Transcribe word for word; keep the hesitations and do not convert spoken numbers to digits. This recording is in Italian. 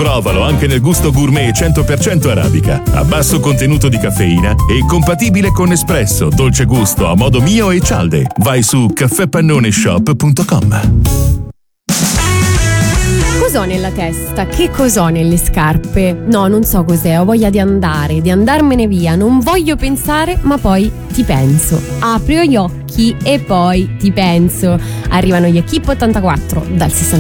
Provalo anche nel gusto gourmet cento per cento arabica, a basso contenuto di caffeina e compatibile con espresso, dolce gusto, a modo mio e cialde. Vai su caffè pannone shop punto com. Cos'ho nella testa? Che cos'ho nelle scarpe? No, non so cos'è, ho voglia di andare, di andarmene via, non voglio pensare, ma poi ti penso. Apro gli occhi e poi ti penso. Arrivano gli Equipe ottantaquattro dal sessantotto.